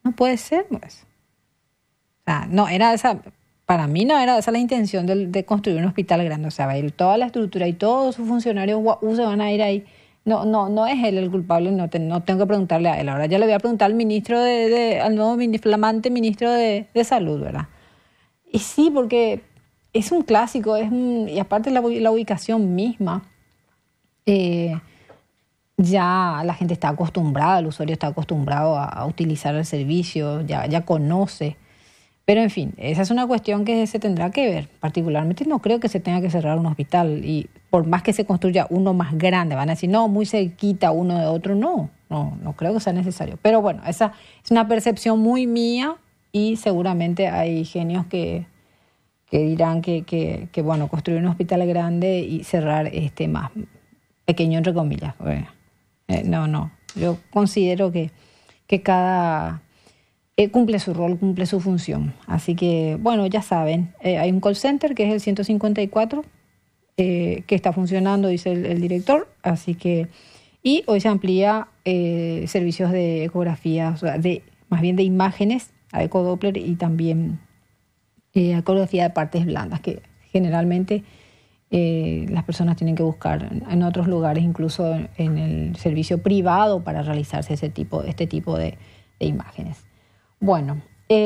No puede ser, pues. O sea, no era esa, para mí no era esa la intención de construir un hospital grande. O sea, va a ir toda la estructura y todos sus funcionarios se van a ir ahí. No es él el culpable, no tengo que preguntarle a él. Ahora ya le voy a preguntar al ministro al nuevo flamante ministro de Salud, ¿verdad? Y sí, porque es un clásico, y aparte la ubicación misma, ya la gente está acostumbrada, el usuario está acostumbrado a utilizar el servicio, ya conoce. Pero en fin, esa es una cuestión que se tendrá que ver. Particularmente no creo que se tenga que cerrar un hospital, y por más que se construya uno más grande, van a decir, no, muy cerquita uno de otro, no creo que sea necesario. Pero bueno, esa es una percepción muy mía, y seguramente hay genios que dirán que bueno, construir un hospital grande y cerrar este más pequeño, entre comillas. Bueno, yo considero que cada cumple su rol, cumple su función. Así que, bueno, ya saben, hay un call center que es el 154, que está funcionando, dice el director. Así que, y hoy se amplía servicios de ecografía, o sea, más bien de imágenes, a ecodoppler, y también ecografía de partes blandas, que generalmente las personas tienen que buscar en otros lugares, incluso en el servicio privado, para realizarse este tipo de imágenes. Bueno,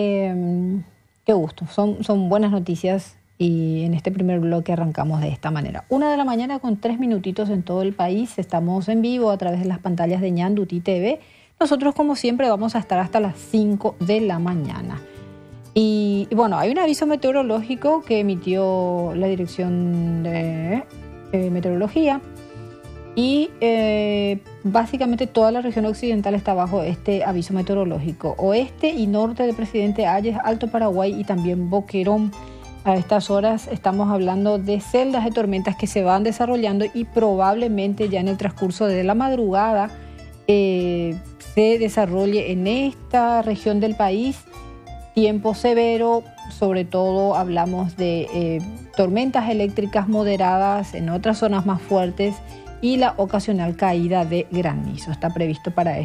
qué gusto. Son buenas noticias, y en este primer bloque arrancamos de esta manera. 1:00 a.m. con 3 minutitos en todo el país. Estamos en vivo a través de las pantallas de Ñanduti TV. Nosotros, como siempre, vamos a estar hasta las 5 de la mañana. Y bueno, hay un aviso meteorológico que emitió la Dirección de Meteorología, y básicamente toda la región occidental está bajo este aviso meteorológico. Oeste y norte de Presidente Hayes, Alto Paraguay y también Boquerón. A estas horas estamos hablando de celdas de tormentas que se van desarrollando, y probablemente ya en el transcurso de la madrugada se desarrolle en esta región del país tiempo severo. Sobre todo hablamos de tormentas eléctricas moderadas, en otras zonas más fuertes, y la ocasional caída de granizo. Está prevista para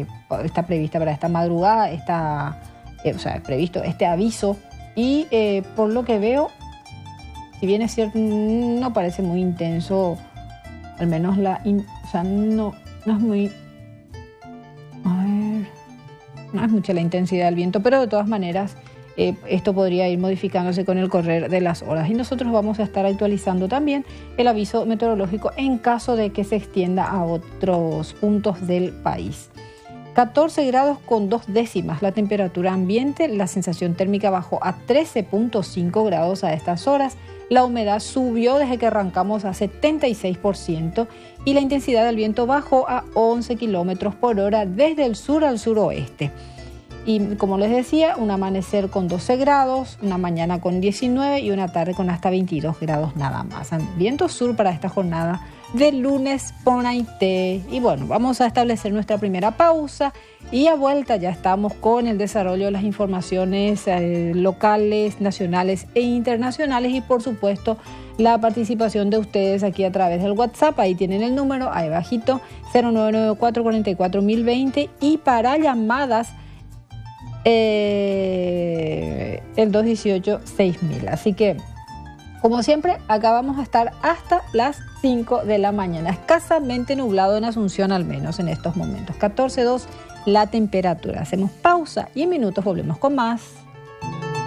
esta madrugada, previsto este aviso, y por lo que veo, si bien es cierto, no parece muy intenso, al menos no es muy, no es mucha la intensidad del viento, pero de todas maneras esto podría ir modificándose con el correr de las horas, y nosotros vamos a estar actualizando también el aviso meteorológico en caso de que se extienda a otros puntos del país. 14 grados con 2 décimas la temperatura ambiente, la sensación térmica bajó a 13.5 grados a estas horas, la humedad subió desde que arrancamos a 76%, y la intensidad del viento bajó a 11 kilómetros por hora desde el sur al suroeste. Y como les decía, un amanecer con 12 grados, una mañana con 19 y una tarde con hasta 22 grados nada más. Viento sur para esta jornada de lunes por Naité. Y bueno, vamos a establecer nuestra primera pausa, y a vuelta ya estamos con el desarrollo de las informaciones locales, nacionales e internacionales, y por supuesto la participación de ustedes aquí a través del WhatsApp. Ahí tienen el número, ahí bajito, 0994-44-1020, y para llamadas el 218-6000. Así que, como siempre, acá vamos a estar hasta las 5 de la mañana. Escasamente nublado en Asunción, al menos en estos momentos. 14.2 la temperatura. Hacemos pausa y en minutos volvemos con más.